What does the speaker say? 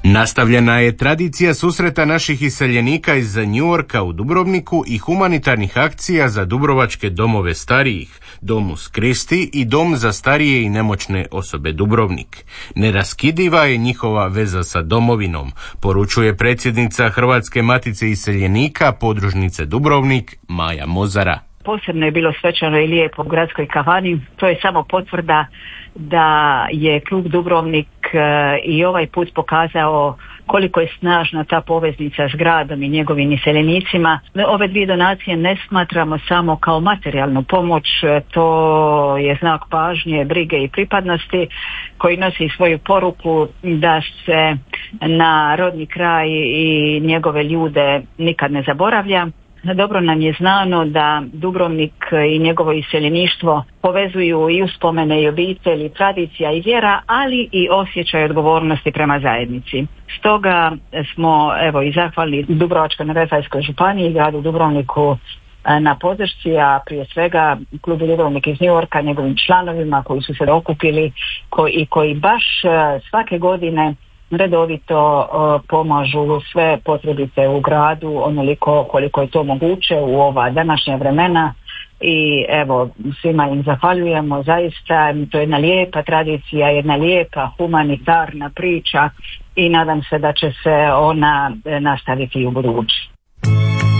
Nastavljena je tradicija susreta naših iseljenika iz Njujorka u Dubrovniku i humanitarnih akcija za dubrovačke domove starijih, Domus Kristi i Dom za starije i nemoćne osobe Dubrovnik. Neraskidiva je njihova veza sa domovinom, poručuje predsjednica Hrvatske matice iseljenika podružnice Dubrovnik Maja Mozara. Posebno je bilo svečano i lijepo u gradskoj kafani. To je samo potvrda da je klub Dubrovnik i ovaj put pokazao koliko je snažna ta poveznica s gradom i njegovim iseljenicima. Ove dvije donacije ne smatramo samo kao materijalnu pomoć, to je znak pažnje, brige i pripadnosti koji nosi svoju poruku da se na rodni kraj i njegove ljude nikad ne zaboravlja. Dobro nam je znano da Dubrovnik i njegovo iseljeništvo povezuju i uspomene i obitelji, tradicija i vjera, ali i osjećaj odgovornosti prema zajednici. Stoga smo i zahvalni Dubrovačko-neretvanskoj županiji i gradu Dubrovniku na podršci, a prije svega klubu Dubrovnik iz Njujorka, njegovim članovima koji su se okupili i koji baš svake godine redovito pomažu sve potrebite u gradu onoliko koliko je to moguće u ova današnja vremena i svima im zahvaljujemo. Zaista to je jedna lijepa tradicija, jedna lijepa humanitarna priča i nadam se da će se ona nastaviti i u budući.